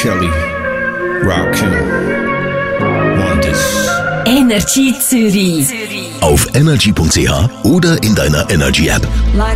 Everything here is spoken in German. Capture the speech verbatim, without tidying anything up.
Kelly, Rakim, Wonders. Energy Zürich. Auf energy punkt c h oder in deiner Energy App.